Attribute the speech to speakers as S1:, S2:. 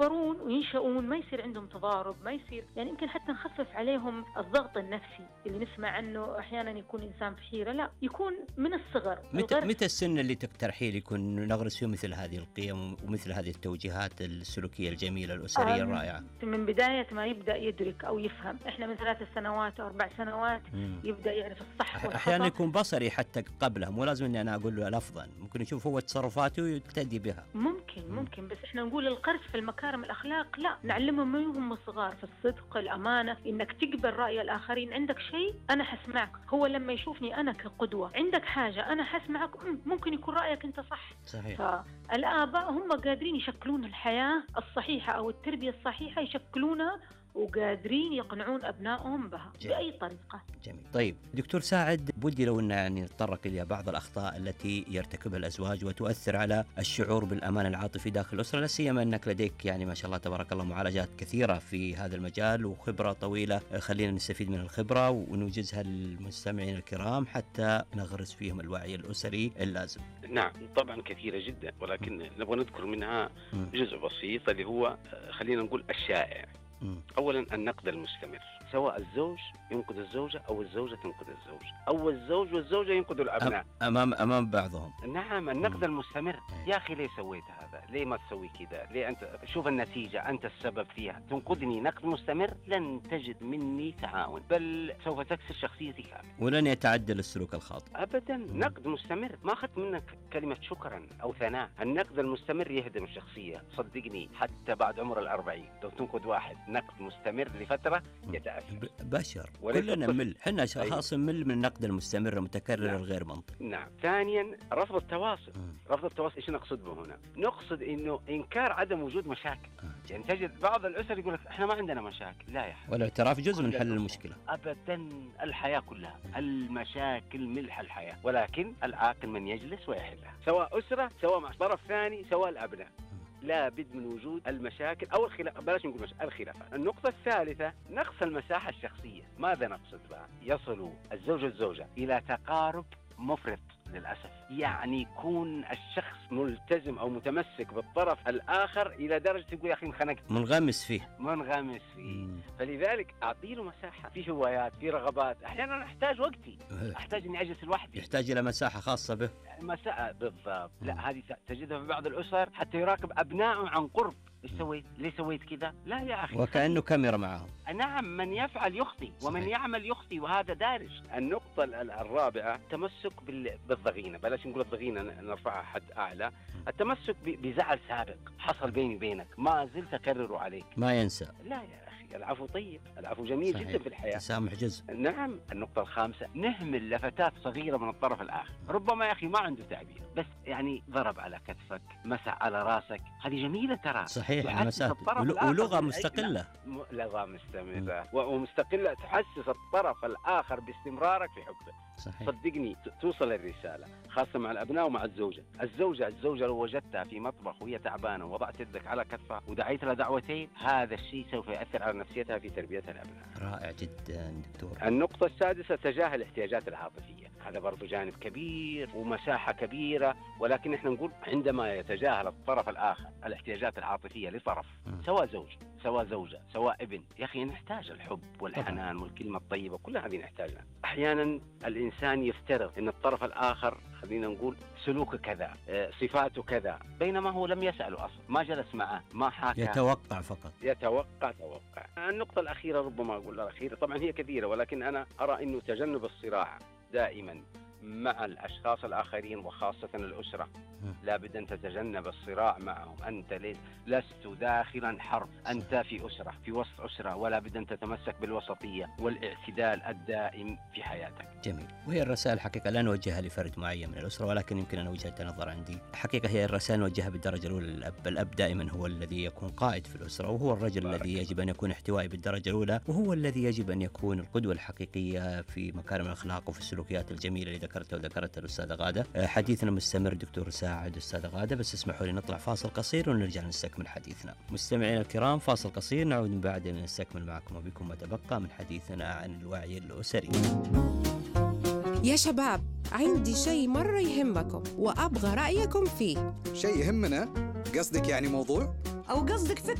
S1: يكبرون وينشؤون ما يصير عندهم تضارب، ما يصير يعني يمكن حتى نخفف عليهم الضغط النفسي اللي نسمع عنه أحيانا يكون إنسان في حيرة، لا يكون من الصغر.
S2: متى السن اللي تقترحيه يكون نغرس فيه مثل هذه القيم ومثل هذه التوجيهات السلوكية الجميلة الأسرية الرائعة؟
S1: من بداية ما يبدأ يدرك أو يفهم. إحنا من 3 سنوات أو 4 سنوات يبدأ يعرف الصح والخطأ.
S2: أحيانا يكون بصري حتى قبلها، مو لازم أني أنا أقول له الأفضل، ممكن يشوف هو تصرفاته ويقتدي بها.
S1: ممكن بس إحنا نقول القرص في المكارم الأخلاق لا، نعلمهم منهم صغار في الصدق، الأمانة، إنك تقبل رأي الآخرين. عندك شيء أنا حسمعك، هو لما يشوفني أنا كقدوة، عندك حاجة أنا حسمعك، ممكن يكون رأيك أنت صحيح. فالآباء هم قادرين يشكلون الحياة الصحيحة أو التربية الصحيحة، يشكلونها وقادرين يقنعون أبنائهم بها بأي طريقة.
S2: جميل. طيب دكتور ساعد، بدي لو أن يعني نتطرق إلى بعض الأخطاء التي يرتكبها الأزواج وتؤثر على الشعور بالأمان العاطفي داخل الأسرة، لا سيما أنك لديك يعني ما شاء الله تبارك الله معالجات كثيرة في هذا المجال وخبرة طويلة، خلينا نستفيد من الخبرة ونوجزها للمستمعين الكرام حتى نغرس فيهم الوعي الأسري اللازم.
S3: نعم طبعا كثيرة جدا، ولكن نبغى نذكر منها جزء بسيط اللي هو خلينا نقول الشائع. أولا النقد المستمر، سواء الزوج ينقد الزوجة أو الزوجة تنقد الزوج أو الزوج والزوجة ينقدوا الأبناء
S2: أمام بعضهم.
S3: نعم النقد المستمر، يا أخي ليه سويت هذا، ليه ما تسوي كذا، ليه أنت شوف النتيجة أنت السبب فيها. تنقدني نقد مستمر لن تجد مني تعاون، بل سوف تكسر شخصيتي كامل
S2: ولن يتعدل السلوك الخاطئ
S3: أبدا. نقد مستمر ما أخذت منك كلمة شكرا أو ثناء. النقد المستمر يهدم الشخصية، صدقني حتى بعد عمر 40 لو تنقد واحد نقد مستمر لفترة يتأثر.
S2: بشر كلنا نمل، حنا خاص نمل من النقد المستمر المتكرر الغير منطقي.
S3: نعم. ثانيا رفض التواصل. رفض التواصل ايش نقصد به هنا؟ نقصد انه انكار عدم وجود مشاكل. يعني تجد بعض الاسر يقول لك احنا ما عندنا مشاكل، لا يا حبيبي،
S2: والاعتراف جزء من حل المشكلة.
S3: ابدا، الحياة كلها المشاكل ملح الحياة، ولكن العاقل من يجلس ويحلها، سواء اسرة سواء مع طرف ثاني سواء الابناء. لا بد من وجود المشاكل أو بلاش نقول الخلافات. النقطة الثالثة نقص المساحة الشخصية. ماذا نقصد بها؟ يصل الزوج والزوجة إلى تقارب مفرط للأسف، يعني يكون الشخص ملتزم أو متمسك بالطرف الآخر إلى درجة يقول يا أخي انخنقت،
S2: منغمس فيه.
S3: فلذلك أعطيله مساحة، في هوايات، في رغبات. أحيانا أحتاج وقتي، أحتاج إني أجلس لوحدي،
S2: يحتاج إلى مساحة خاصة به.
S3: مساحة بالضبط. لا هذه تجدها في بعض الأسر حتى يراقب أبنائه عن قرب. إيش سويت؟ ليه سويت كذا؟ لا يا أخي،
S2: وكأنه كاميرا معهم.
S3: نعم، من يفعل يخطي ومن يعمل يخطي، وهذا دارج. النقطة الرابعة تمسك بالضغينة، بلاش نقول الضغينة نرفعها حد أعلى. التمسك بزعل سابق حصل بيني وبينك ما زلت أكرره عليك،
S2: ما ينسى.
S3: لا يا أخي، العفو طيب، العفو جميل جدا في الحياة،
S2: تسامح جزء.
S3: نعم. النقطة الخامسة نهمل لفتات صغيرة من الطرف الآخر. ربما يا أخي ما عنده تعبير، بس يعني ضرب على كتفك، مسح على راسك، هذه جميلة ترى.
S2: صحيح، ولغة مستقلة،
S3: لغة مستمرة ومستقلة تحسس الطرف الآخر باستمرارك في حبه.
S2: صحيح.
S3: صدقني توصل الرسالة، خاصة مع الأبناء ومع الزوجة لو وجدتها في مطبخ وهي تعبانة ووضعت يدك على كتفها ودعيت لها دعوتين، هذا الشيء سوف يأثر على نفسيتها في تربية الأبناء.
S2: رائع جدا دكتور.
S3: النقطة السادسة تجاهل الاحتياجات العاطفية. هذا برضو جانب كبير ومساحة كبيرة، ولكن احنا نقول عندما يتجاهل الطرف الآخر الاحتياجات العاطفية لطرف، سواء زوج سواء زوجة سواء ابن، يا أخي نحتاج الحب والحنان والكلمة الطيبة، كل هذه نحتاجها. أحيانا الإنسان يفترض أن الطرف الآخر خلينا نقول سلوكه كذا، صفاته كذا، بينما هو لم يسأله أصلا، ما جلس معه، ما حاكى،
S2: يتوقع فقط،
S3: توقع. النقطة الأخيرة، ربما أقول الأخيرة، طبعا هي كثيرة، ولكن أنا أرى أنه تجنب الصراع دائما مع الأشخاص الآخرين وخاصة الأسرة. لابد أن تتجنب الصراع معهم. أنت لست داخلا حرب، أنت في أسرة، في وسط أسرة، ولا بد أن تتمسك بالوسطية والاعتدال الدائم في حياتك.
S2: جميل. وهي الرسائل حقيقة لا نوجهها لفرد معين من الأسرة، ولكن يمكن أن وجهة نظر عندي حقيقة هي الرسائل نوجهها بالدرجة الأولى للأب. الأب دائما هو الذي يكون قائد في الأسرة، وهو الرجل الذي يجب أن يكون احتوائي بالدرجة الأولى، وهو الذي يجب أن يكون القدوة الحقيقية في مكارم الأخلاق وفي السلوكيات الجميلة اللي ذكرتها الأستاذة غادة. حديثنا مستمر دكتور ساعد أستاذة غادة، بس اسمحوا لي نطلع فاصل قصير ونرجع نستكمل حديثنا. مستمعينا الكرام، فاصل قصير نعود من بعد نستكمل معكم وبكم ما تبقى من حديثنا عن الوعي الأسري.
S4: يا شباب، عندي شيء مرة يهمكم وأبغى رأيكم فيه.
S5: شيء يهمنا؟ قصدك يعني موضوع؟
S6: أو قصدك فكرة